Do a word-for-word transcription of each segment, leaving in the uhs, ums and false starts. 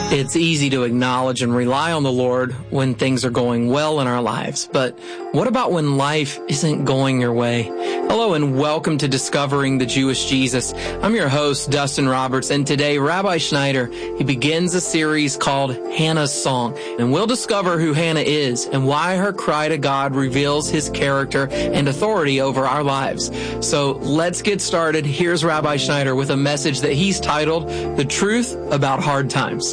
It's easy to acknowledge and rely on the Lord when things are going well in our lives. But what about when life isn't going your way? Hello and welcome to Discovering the Jewish Jesus. I'm your host, Dustin Roberts, and today Rabbi Schneider, he begins a series called Hannah's Song. And we'll discover who Hannah is and why her cry to God reveals his character and authority over our lives. So let's get started. Here's Rabbi Schneider with a message that he's titled, The Truth About Hard Times.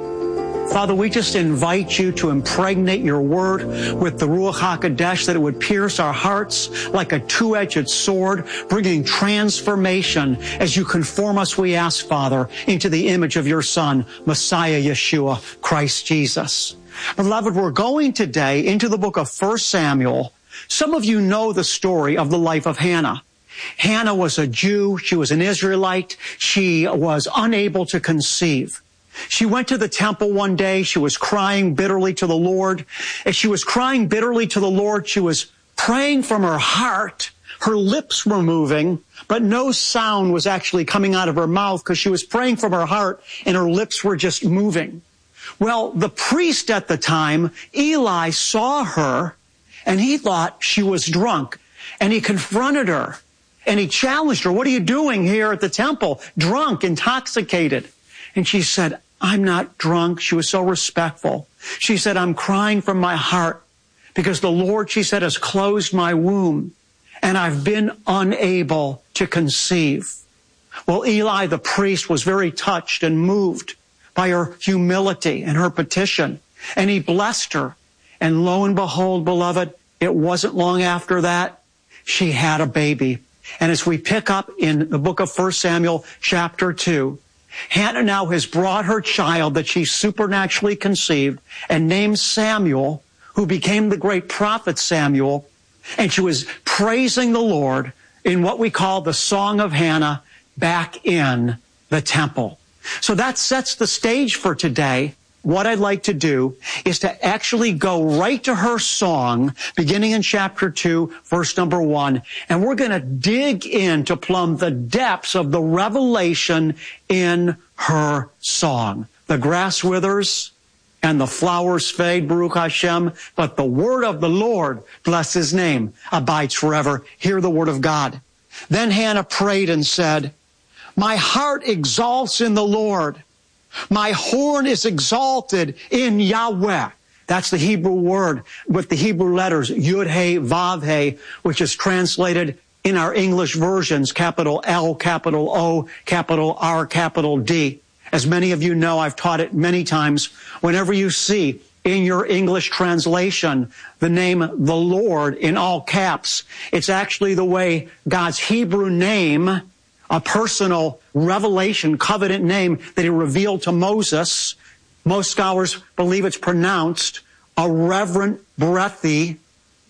Father, we just invite you to impregnate your word with the Ruach HaKodesh, that it would pierce our hearts like a two-edged sword, bringing transformation as you conform us, we ask, Father, into the image of your Son, Messiah Yeshua, Christ Jesus. Beloved, we're going today into the book of First Samuel. Some of you know the story of the life of Hannah. Hannah was a Jew. She was an Israelite. She was unable to conceive. She went to the temple one day. She was crying bitterly to the Lord. As she was crying bitterly to the Lord, she was praying from her heart. Her lips were moving, but no sound was actually coming out of her mouth because she was praying from her heart and her lips were just moving. Well, the priest at the time, Eli, saw her and he thought she was drunk, and he confronted her and he challenged her. What are you doing here at the temple? Drunk, intoxicated. And she said, I'm not drunk. She was so respectful. She said, I'm crying from my heart because the Lord, she said, has closed my womb and I've been unable to conceive. Well, Eli, the priest, was very touched and moved by her humility and her petition, and he blessed her. And lo and behold, beloved, it wasn't long after that, she had a baby. And as we pick up in the book of First Samuel, chapter two, Hannah now has brought her child that she supernaturally conceived and named Samuel, who became the great prophet Samuel. And she was praising the Lord in what we call the Song of Hannah back in the temple. So that sets the stage for today. What I'd like to do is to actually go right to her song, beginning in chapter two, verse number one, and we're going to dig in to plumb the depths of the revelation in her song. The grass withers and the flowers fade, Baruch Hashem, but the word of the Lord, bless his name, abides forever. Hear the word of God. Then Hannah prayed and said, my heart exalts in the Lord. My horn is exalted in Yahweh. That's the Hebrew word with the Hebrew letters Yud-He, Vav-He, which is translated in our English versions, capital L, capital O, capital R, capital D. As many of you know, I've taught it many times. Whenever you see in your English translation the name the Lord in all caps, it's actually the way God's Hebrew name, a personal revelation, covenant name that he revealed to Moses. Most scholars believe it's pronounced a reverent breathy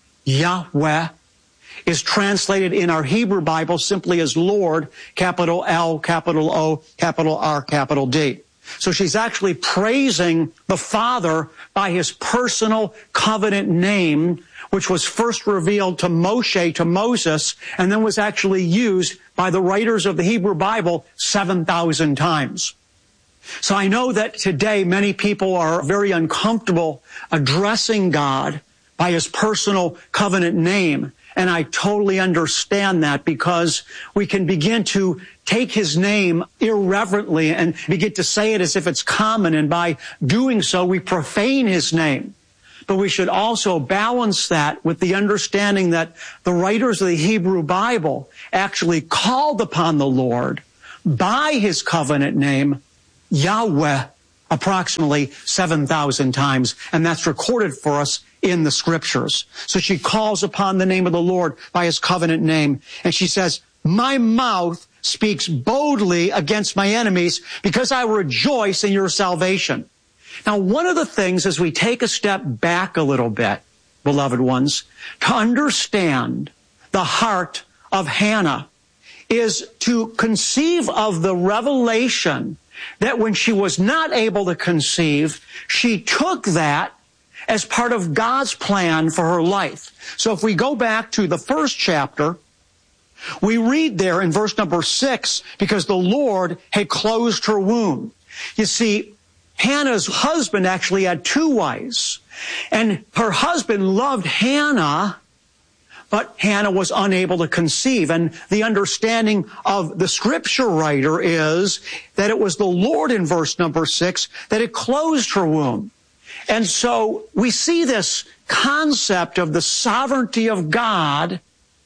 Yahweh, is translated in our Hebrew Bible simply as Lord, capital L, capital O, capital R, capital D. So she's actually praising the Father by his personal covenant name, which was first revealed to Moshe, to Moses, and then was actually used by the writers of the Hebrew Bible seven thousand times. So I know that today many people are very uncomfortable addressing God by his personal covenant name. And I totally understand that, because we can begin to take his name irreverently and begin to say it as if it's common. And by doing so, we profane his name. But we should also balance that with the understanding that the writers of the Hebrew Bible actually called upon the Lord by his covenant name, Yahweh, approximately seven thousand times. And that's recorded for us in the scriptures. So she calls upon the name of the Lord by his covenant name. And she says, my mouth speaks boldly against my enemies because I rejoice in your salvation. Now, one of the things as we take a step back a little bit, beloved ones, to understand the heart of Hannah is to conceive of the revelation that when she was not able to conceive, she took that as part of God's plan for her life. So if we go back to the first chapter, we read there in verse number six, because the Lord had closed her womb. You see, Hannah's husband actually had two wives. And her husband loved Hannah, but Hannah was unable to conceive. And the understanding of the scripture writer is that it was the Lord in verse number six that had closed her womb. And so we see this concept of the sovereignty of God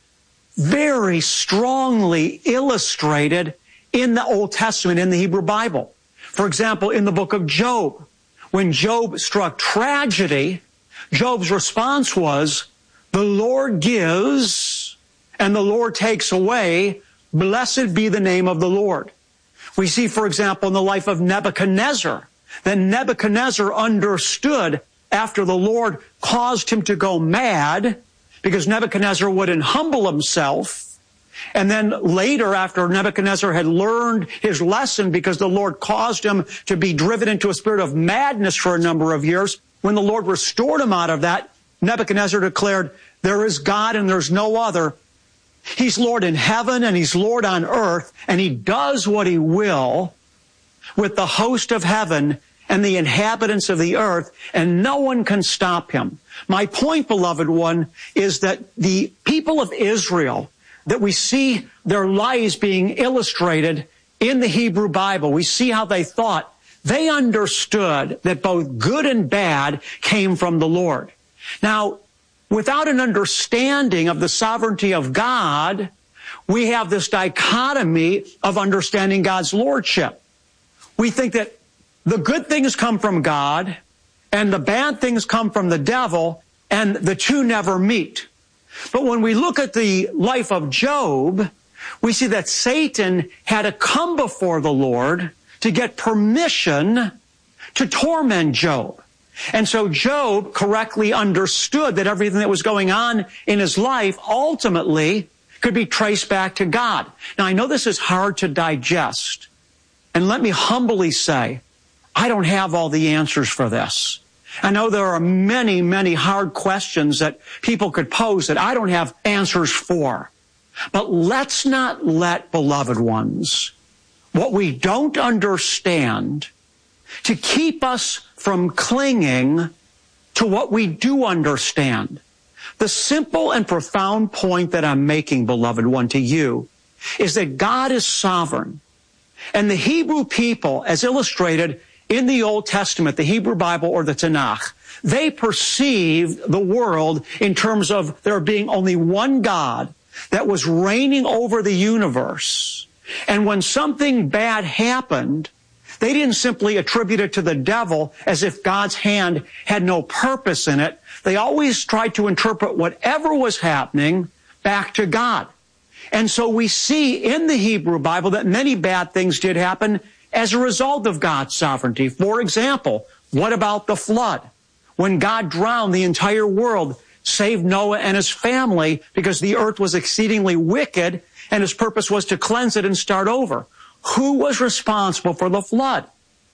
very strongly illustrated in the Old Testament, in the Hebrew Bible. For example, in the book of Job, when Job struck tragedy, Job's response was, "The Lord gives and the Lord takes away. Blessed be the name of the Lord." We see, for example, in the life of Nebuchadnezzar, that Nebuchadnezzar understood after the Lord caused him to go mad, because Nebuchadnezzar wouldn't humble himself. And then later, after Nebuchadnezzar had learned his lesson, because the Lord caused him to be driven into a spirit of madness for a number of years, when the Lord restored him out of that, Nebuchadnezzar declared, "There is God and there's no other. He's Lord in heaven and He's Lord on earth, and He does what He will with the host of heaven and the inhabitants of the earth, and no one can stop Him." My point, beloved one, is that the people of Israel, that we see their lives being illustrated in the Hebrew Bible, we see how they thought. They understood that both good and bad came from the Lord. Now, without an understanding of the sovereignty of God, we have this dichotomy of understanding God's lordship. We think that the good things come from God and the bad things come from the devil, and the two never meet. But when we look at the life of Job, we see that Satan had to come before the Lord to get permission to torment Job. And so Job correctly understood that everything that was going on in his life ultimately could be traced back to God. Now, I know this is hard to digest. And let me humbly say, I don't have all the answers for this. I know there are many, many hard questions that people could pose that I don't have answers for. But let's not let, beloved ones, what we don't understand to keep us from clinging to what we do understand. The simple and profound point that I'm making, beloved one, to you, is that God is sovereign. And the Hebrew people, as illustrated in the Old Testament, the Hebrew Bible or the Tanakh, they perceived the world in terms of there being only one God that was reigning over the universe. And when something bad happened, they didn't simply attribute it to the devil as if God's hand had no purpose in it. They always tried to interpret whatever was happening back to God. And so we see in the Hebrew Bible that many bad things did happen as a result of God's sovereignty. For example, what about the flood? When God drowned the entire world, saved Noah and his family because the earth was exceedingly wicked and His purpose was to cleanse it and start over. Who was responsible for the flood?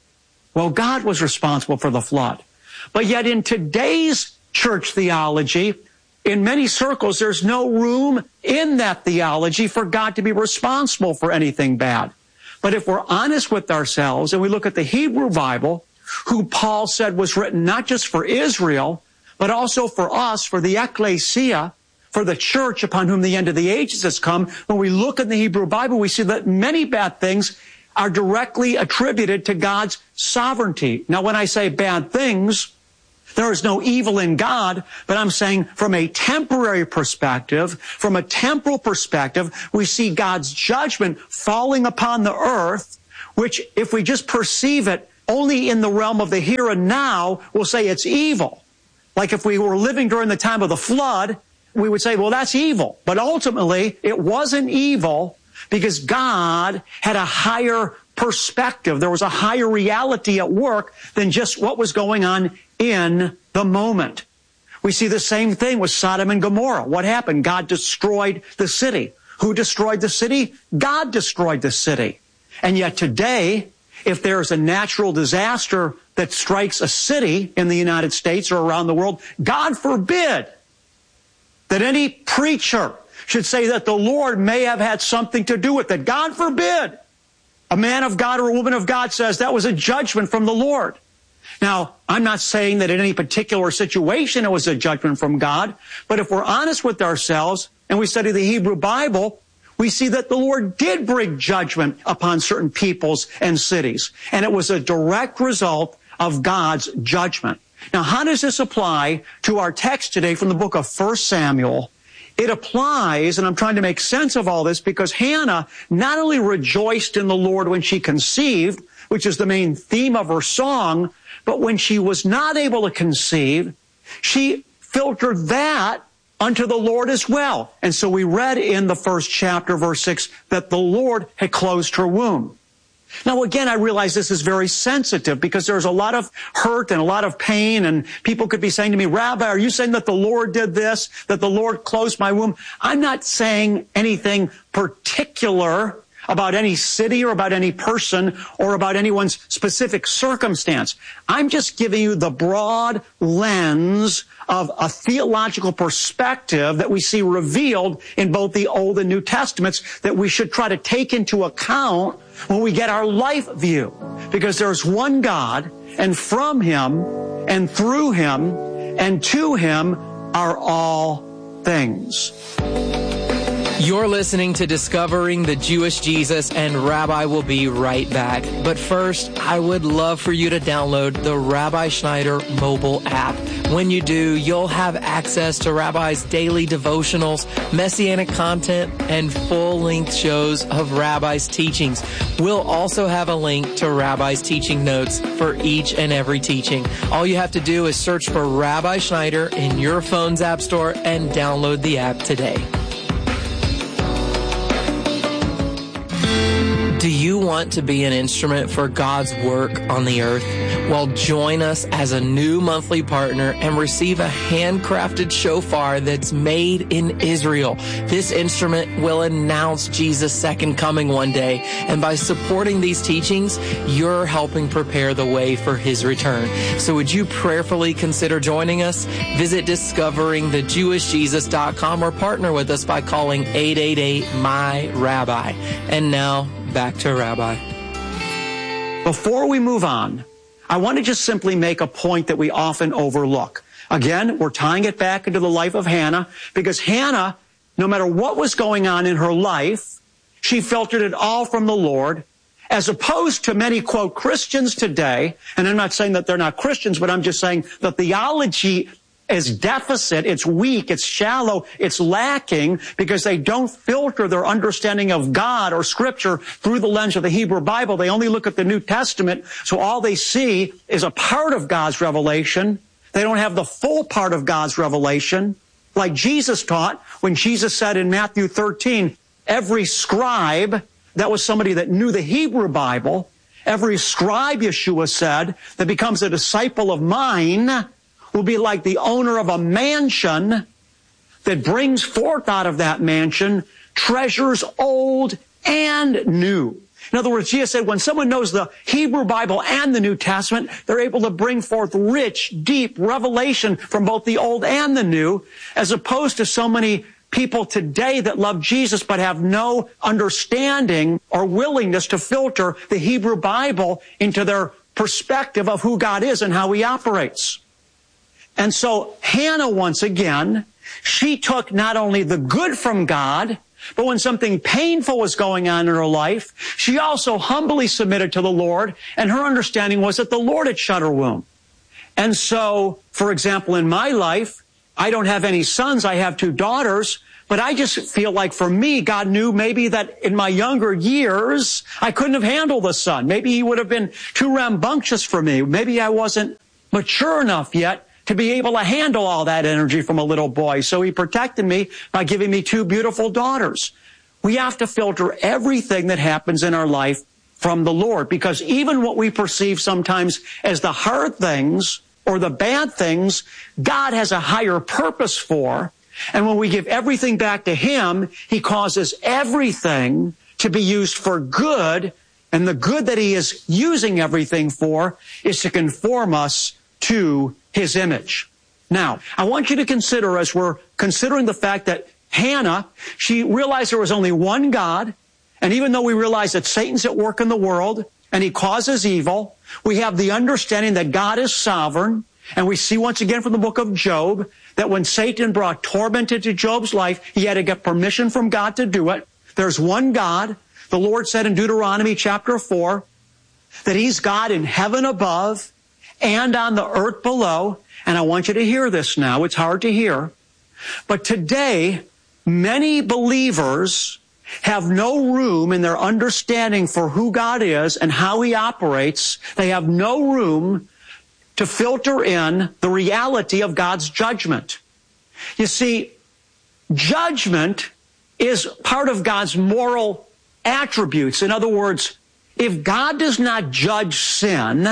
Well, God was responsible for the flood. But yet in today's church theology, in many circles, there's no room in that theology for God to be responsible for anything bad. But if we're honest with ourselves and we look at the Hebrew Bible, who Paul said was written not just for Israel, but also for us, for the ecclesia, for the church upon whom the end of the ages has come, when we look in the Hebrew Bible, we see that many bad things are directly attributed to God's sovereignty. Now, when I say bad things, there is no evil in God, but I'm saying from a temporary perspective, from a temporal perspective, we see God's judgment falling upon the earth, which if we just perceive it only in the realm of the here and now, we'll say it's evil. Like if we were living during the time of the flood, we would say, well, that's evil. But ultimately, it wasn't evil because God had a higher perspective. There was a higher reality at work than just what was going on in the moment. We see the same thing with Sodom and Gomorrah. What happened? God destroyed the city. Who destroyed the city? God destroyed the city. And yet today, if there's a natural disaster that strikes a city in the United States or around the world, God forbid that any preacher should say that the Lord may have had something to do with it. God forbid. A man of God or a woman of God says that was a judgment from the Lord. Now, I'm not saying that in any particular situation it was a judgment from God, but if we're honest with ourselves and we study the Hebrew Bible, we see that the Lord did bring judgment upon certain peoples and cities, and it was a direct result of God's judgment. Now, how does this apply to our text today from the book of First Samuel? It applies, and I'm trying to make sense of all this, because Hannah not only rejoiced in the Lord when she conceived, which is the main theme of her song, but when she was not able to conceive, she filtered that unto the Lord as well. And so we read in the first chapter, verse six, that the Lord had closed her womb. Now, again, I realize this is very sensitive because there's a lot of hurt and a lot of pain, and people could be saying to me, Rabbi, are you saying that the Lord did this, that the Lord closed my womb? I'm not saying anything particular about any city or about any person or about anyone's specific circumstance. I'm just giving you the broad lens of a theological perspective that we see revealed in both the Old and New Testaments that we should try to take into account when we get our life view. Because there's one God, and from Him and through Him and to Him are all things. You're listening to Discovering the Jewish Jesus, and Rabbi will be right back. But first, I would love for you to download the Rabbi Schneider mobile app. When you do, you'll have access to Rabbi's daily devotionals, messianic content, and full-length shows of Rabbi's teachings. We'll also have a link to Rabbi's teaching notes for each and every teaching. All you have to do is search for Rabbi Schneider in your phone's app store and download the app today. Do you want to be an instrument for God's work on the earth? Well, join us as a new monthly partner and receive a handcrafted shofar that's made in Israel. This instrument will announce Jesus' second coming one day, and by supporting these teachings, you're helping prepare the way for His return. So would you prayerfully consider joining us? Visit discovering the jewish jesus dot com or partner with us by calling eight eight eight, M Y, Rabbi. And now, back to Rabbi. Before we move on, I want to just simply make a point that we often overlook. Again, we're tying it back into the life of Hannah, because Hannah, no matter what was going on in her life, she filtered it all from the Lord, as opposed to many, quote, Christians today. And I'm not saying that they're not Christians, but I'm just saying the theology is deficit, it's weak, it's shallow, it's lacking, because they don't filter their understanding of God or Scripture through the lens of the Hebrew Bible. They only look at the New Testament, so all they see is a part of God's revelation. They don't have the full part of God's revelation, like Jesus taught when Jesus said in Matthew thirteen, every scribe, that was somebody that knew the Hebrew Bible, every scribe, Yeshua said, that becomes a disciple of mine will be like the owner of a mansion that brings forth out of that mansion treasures old and new. In other words, Jesus said when someone knows the Hebrew Bible and the New Testament, they're able to bring forth rich, deep revelation from both the Old and the New, as opposed to so many people today that love Jesus but have no understanding or willingness to filter the Hebrew Bible into their perspective of who God is and how He operates. And so Hannah, once again, she took not only the good from God, but when something painful was going on in her life, she also humbly submitted to the Lord, and her understanding was that the Lord had shut her womb. And so, for example, in my life, I don't have any sons, I have two daughters, but I just feel like for me, God knew maybe that in my younger years, I couldn't have handled a son. Maybe he would have been too rambunctious for me. Maybe I wasn't mature enough yet to be able to handle all that energy from a little boy. So He protected me by giving me two beautiful daughters. We have to filter everything that happens in our life from the Lord, because even what we perceive sometimes as the hard things or the bad things, God has a higher purpose for. And when we give everything back to Him, He causes everything to be used for good. And the good that He is using everything for is to conform us to His image. Now, I want you to consider, as we're considering the fact that Hannah, she realized there was only one God, and even though we realize that Satan's at work in the world, and he causes evil, We have the understanding that God is sovereign. And we see once again from the book of Job that when Satan brought torment into Job's life, he had to get permission from God to do it. There's one God. The Lord said in Deuteronomy chapter four that he's God in heaven above and on the earth below. And I want you to hear this now. It's hard to hear. But today, many believers have no room in their understanding for who God is and how he operates. They have no room to filter in the reality of God's judgment. You see, judgment is part of God's moral attributes. In other words, if God does not judge sin,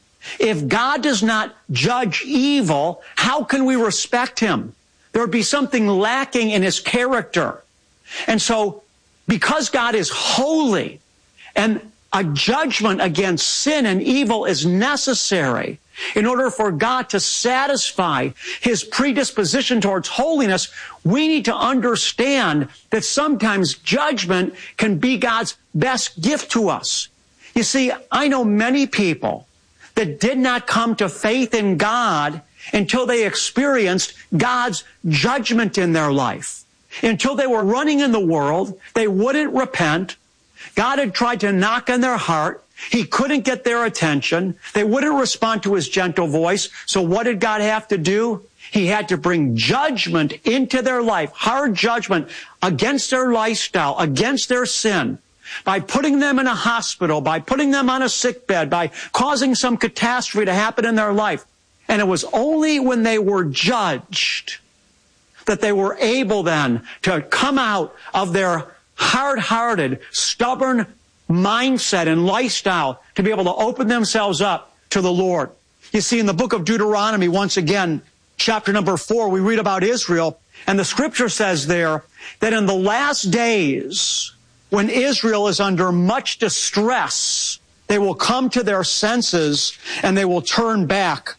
if God does not judge evil, how can we respect him? There would be something lacking in his character. And so, because God is holy and a judgment against sin and evil is necessary, in order for God to satisfy his predisposition towards holiness, we need to understand that sometimes judgment can be God's best gift to us. You see, I know many people that did not come to faith in God until they experienced God's judgment in their life. Until they were running in the world, they wouldn't repent. God had tried to knock on their heart. He couldn't get their attention. They wouldn't respond to his gentle voice. So what did God have to do? He had to bring judgment into their life, hard judgment against their lifestyle, against their sin, by putting them in a hospital, by putting them on a sick bed, by causing some catastrophe to happen in their life. And it was only when they were judged that they were able then to come out of their hard-hearted, stubborn mindset and lifestyle to be able to open themselves up to the Lord. You see, in the book of Deuteronomy, once again, chapter number four, we read about Israel, and the scripture says there that in the last days, when Israel is under much distress, they will come to their senses and they will turn back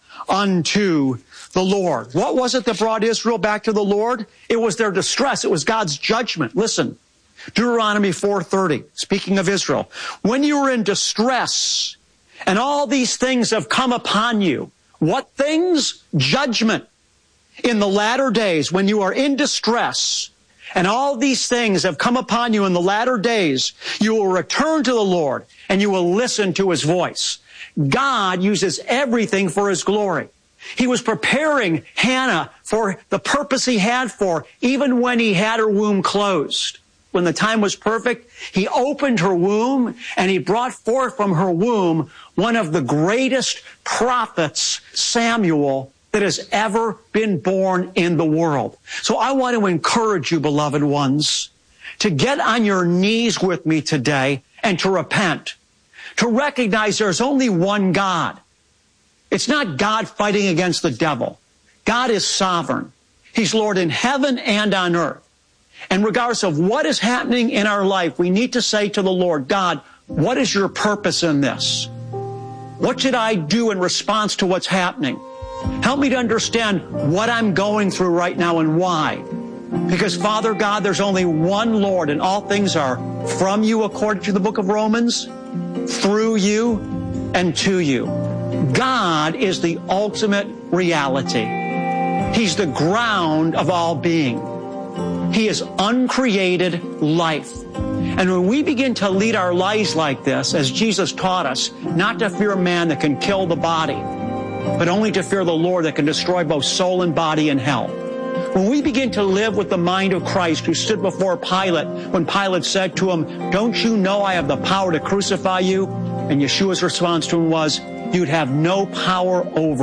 unto the Lord. What was it that brought Israel back to the Lord? It was their distress. It was God's judgment. Listen. Deuteronomy four thirty, speaking of Israel, when you are in distress and all these things have come upon you, what things? Judgment. In the latter days, when you are in distress and all these things have come upon you in the latter days, you will return to the Lord and you will listen to his voice. God uses everything for his glory. He was preparing Hannah for the purpose he had for her, even when he had her womb closed. When the time was perfect, he opened her womb and he brought forth from her womb one of the greatest prophets, Samuel, that has ever been born in the world. So I want to encourage you, beloved ones, to get on your knees with me today and to repent, to recognize there's only one God. It's not God fighting against the devil. God is sovereign. He's Lord in heaven and on earth. And regardless of what is happening in our life, we need to say to the Lord, God, what is your purpose in this? What should I do in response to what's happening? Help me to understand what I'm going through right now and why. Because, Father God, there's only one Lord, and all things are from you, according to the book of Romans, through you, and to you. God is the ultimate reality. He's the ground of all being. He is uncreated life. And when we begin to lead our lives like this, as Jesus taught us, not to fear man that can kill the body, but only to fear the Lord that can destroy both soul and body in hell. When we begin to live with the mind of Christ, who stood before Pilate when Pilate said to him, don't you know I have the power to crucify you? And Yeshua's response to him was, you'd have no power over